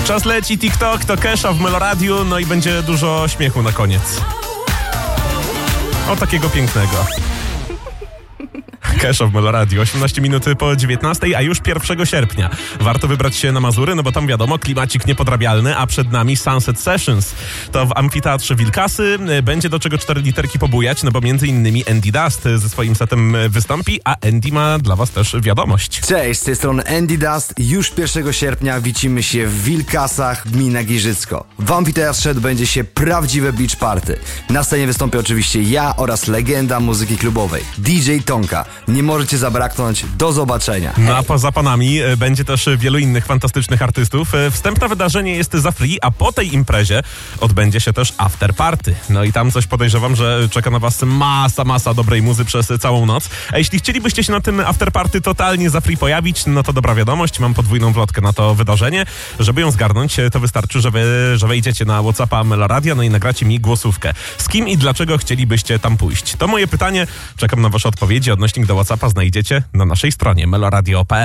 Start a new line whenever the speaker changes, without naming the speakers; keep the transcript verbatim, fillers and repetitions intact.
Czas leci TikTok, to Kesha w Meloradiu, no i będzie dużo śmiechu na koniec. O, takiego pięknego. Kesha w Meloradiu, osiemnaście minut po dziewiętnastej, a już pierwszego sierpnia warto wybrać się na Mazury, no bo tam wiadomo, klimacik niepodrabialny, a przed nami Sunset Sessions. To w Amfiteatrze Wilkasy, będzie do czego cztery literki pobujać, no bo między innymi Andy Dust ze swoim setem wystąpi, a Andy ma dla was też wiadomość.
Cześć, z tej strony Andy Dust. Już pierwszego sierpnia widzimy się w Wilkasach, gmina Giżycko. W Amfiteatrze odbędzie się prawdziwe beach party. Na scenie wystąpię oczywiście ja oraz legenda muzyki klubowej, D J Tonka. Nie możecie zabraknąć. Do zobaczenia.
No a poza panami będzie też wielu innych fantastycznych artystów. Wstępne wydarzenie jest za free, a po tej imprezie odbędzie się też after party. No i tam coś podejrzewam, że czeka na was masa, masa dobrej muzy przez całą noc. A jeśli chcielibyście się na tym after party totalnie za free pojawić, no to dobra wiadomość, mam podwójną wlotkę na to wydarzenie. Żeby ją zgarnąć, to wystarczy, że, wy, że wejdziecie na WhatsAppa Meloradia, no i nagracie mi głosówkę. Z kim i dlaczego chcielibyście tam pójść? To moje pytanie. Czekam na wasze odpowiedzi. Odnośnik do WhatsAppa znajdziecie na naszej stronie meloradio kropka p l.